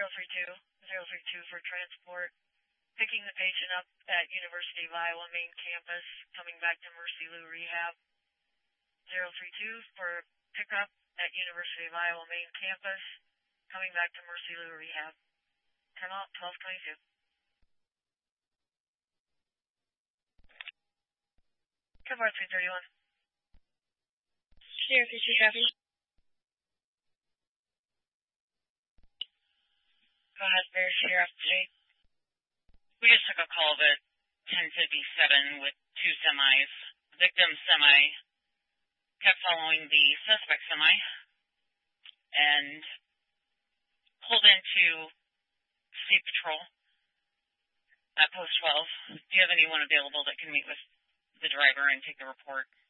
032 for transport. Picking the patient up at University of Iowa main campus, coming back to Mercy Lou Rehab. 032 for pickup at University of Iowa main campus, coming back to Mercy Lou Rehab. Time out 12:22. Cover 331. Sheriff, is your traffic? Go ahead, there's Sheriff J. We just took a call at 10:57 with two semis. The victim semi kept following the suspect semi and pulled into State Patrol at Post 12. Do you have anyone available that can meet with the driver and take the report?